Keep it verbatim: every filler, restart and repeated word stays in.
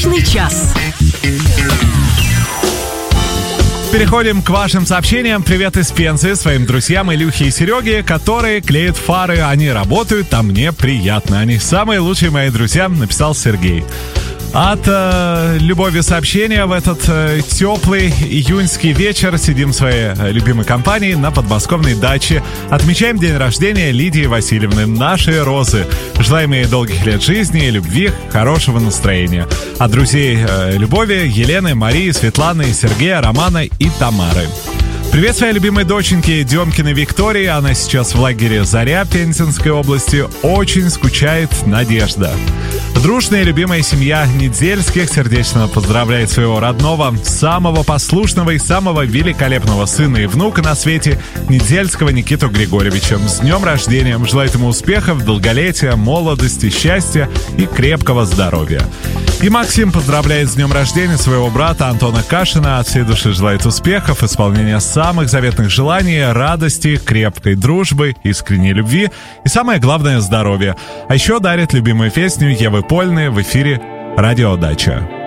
Дачный час. Переходим к вашим сообщениям. Привет из Пензы своим друзьям Илюхе и Сереге, которые клеят фары. Они работают, а мне приятно. Они самые лучшие мои друзья, написал Сергей. От э, любови сообщения в этот э, теплый июньский вечер сидим в своей э, любимой компании на подмосковной даче. Отмечаем день рождения Лидии Васильевны, нашей Розы. Желаем ей долгих лет жизни, любви, хорошего настроения. От друзей э, Любови, Елены, Марии, Светланы, Сергея, Романа и Тамары. Привет своей любимой доченьке Демкиной Виктории. Она сейчас в лагере «Заря» Пензенской области. Очень скучает Надежда. Дружная и любимая семья Недельских сердечно поздравляет своего родного, самого послушного и самого великолепного сына и внука на свете Недельского Никиту Григорьевича. С днем рождения! Желает ему успехов, долголетия, молодости, счастья и крепкого здоровья. И Максим поздравляет с днем рождения своего брата Антона Кашина. От всей души желает успехов, исполнения самых заветных желаний, радости, крепкой дружбы, искренней любви и, самое главное, здоровья. А еще дарит любимую песню Евы Польны в эфире «Радио Дача».